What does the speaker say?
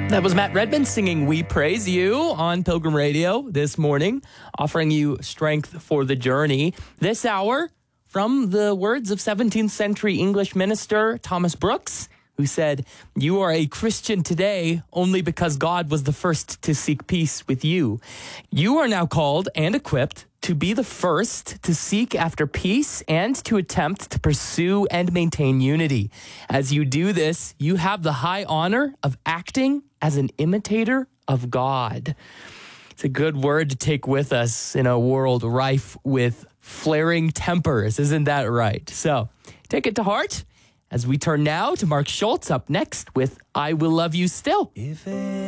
That was Matt Redman singing We Praise You on Pilgrim Radio this morning, offering you strength for the journey. This hour, from the words of 17th century English minister Thomas Brooks, who said, "You are a Christian today only because God was the first to seek peace with you. You are now called and equipped to be the first to seek after peace and to attempt to pursue and maintain unity. As you do this, you have the high honor of acting as an imitator of God." It's a good word to take with us in a world rife with flaring tempers. Isn't that right? So take it to heart as we turn now to Mark Schultz up next with I Will Love You Still.